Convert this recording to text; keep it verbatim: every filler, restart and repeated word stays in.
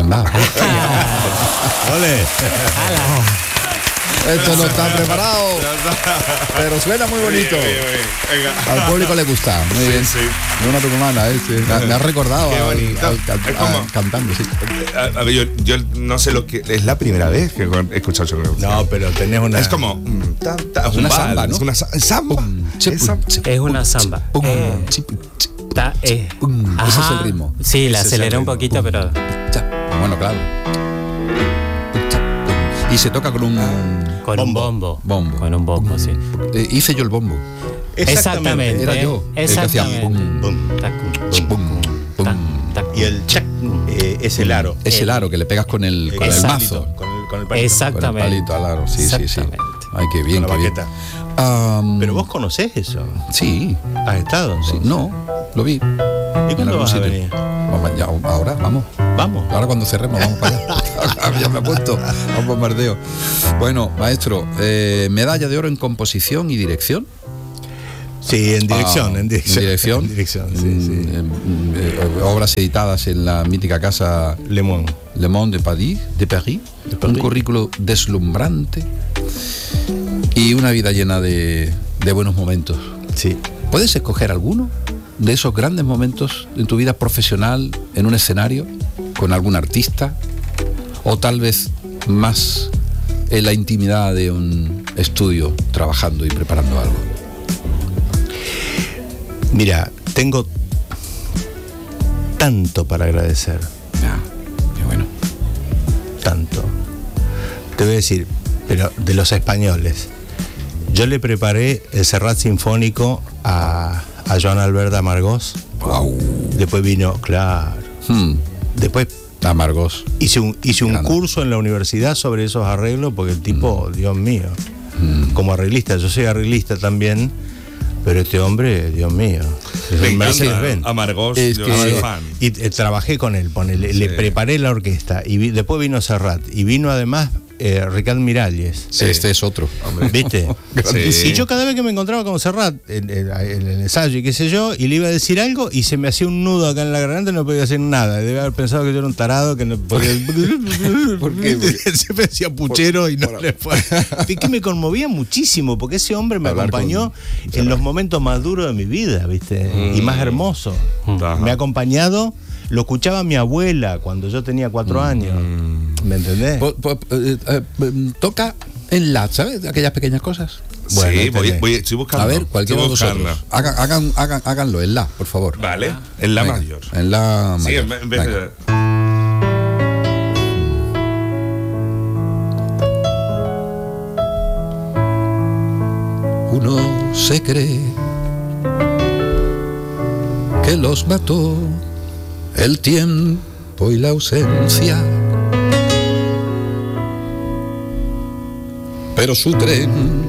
Anda. ¡Ole! Esto no está preparado, pero suena muy bonito. Al público le gusta. Muy Sí, bien. sí. De una tucumana, ¿eh? Sí. Me, me ha recordado Qué al- bonito. al- al- Es como- a- cantando, sí. A, a ver, yo, yo no sé lo que. Es la primera vez que he escuchado yo. No, pero tenés una... Es como. mm, ta, ta, Una un samba, vals, ¿no? Una sa- samba. Pum, che, Es pum, samba. che, Es una pum, samba. pum, Eh, che, pum, che, Ta- eh. pum. Ese es Ajá. el ritmo. Sí, la Ese es el acelera un ritmo. poquito, Pum, pero cha. Bueno, claro. Y se toca con un con un bombo. Bombo. Con un bombo, sí. eh, hice yo el bombo. Exactamente. Era yo el que hacía Exactamente. pum, Pum. Tac, Pum, pum. tac, tac. Y el chac eh, es el aro. Es el aro que le pegas con el, con el Exacto. mazo. Con el, con el palito. Con el Exactamente. palito al aro. Sí, sí, sí. Exactamente. Ay, qué bien, Con la qué bien. baqueta. Am, Pero vos conocés eso. Sí, ¿Has estado? sí, no, lo vi. ¿Y en cuándo algún vas a sitio. venir? Vamos, ya, ahora, vamos. Vamos. Ahora cuando cerremos, vamos para allá. Ya me he puesto a un bombardeo. Bueno, maestro, eh, medalla de oro en composición y dirección. Sí, en dirección, Ah, en dirección. En dirección. En dirección, sí, Mm, sí. eh, mm, eh, obras editadas en la mítica casa Le Monde. Le Monde de París, de París, De París. un currículo deslumbrante y una vida llena de, de buenos momentos. Sí. ¿Puedes escoger alguno de esos grandes momentos en tu vida profesional, en un escenario, con algún artista, o tal vez más en la intimidad de un estudio, trabajando y preparando algo? Mira, tengo tanto para agradecer. Ah, qué bueno. Tanto. Te voy a decir, pero de los españoles. Yo le preparé el Serrat Sinfónico a, a Joan Albert Amargós. Wow. Después vino, claro. Hmm. Después Amargós. hice un, hice un Grande. curso en la universidad sobre esos arreglos, porque el tipo, Dios mío, Mm. como arreglista, yo soy arreglista también, pero este hombre, Dios mío, es Me un Mercedes encanta. Benz. Amargós, Es yo que- soy Sí. fan. Y eh, trabajé con él, ponele, le Sí. preparé la orquesta y vi- después vino Serrat y vino además eh, Ricard Miralles. Sí. Este es otro. ¿Viste? Sí. Y yo cada vez que me encontraba con Serrat en, en- en el ensayo y qué sé yo, y le iba a decir algo y se me hacía un nudo acá en la garganta y no podía hacer nada. Debe haber pensado que yo era un tarado, que no podía... ¿Por qué? Porque- Se me hacía puchero y no por- le fue. Y que me conmovía muchísimo, porque ese hombre me Hablar acompañó con en los momentos más duros de mi vida, ¿viste? Y más hermosos. Ajá. Me ha acompañado, lo escuchaba mi abuela cuando yo tenía cuatro años. ¿Me entendés? Po- po- eh, eh, eh, toca en la, ¿sabes? Aquellas pequeñas cosas. Bueno, sí, voy, entendés. voy, estoy buscando. A ver, cualquiera de estoy vosotros. buscando. Hagan, hagan, hagan, háganlo en la, por favor. Vale, en la Venga, mayor. En la Sí, mayor. en vez- en vez Venga. de. Uno se cree que los mató el tiempo y la ausencia, pero su tren